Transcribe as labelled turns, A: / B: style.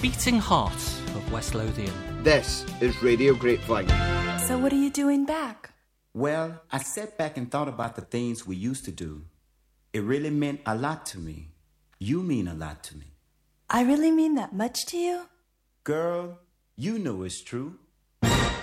A: beating heart of West Lothian.
B: This is Radio Grapevine.
C: So what are you doing back?
D: Well, I sat back and thought about the things we used to do. It really meant a lot to me. You mean a lot to me.
C: I really mean that much to you?
D: Girl, you know it's true.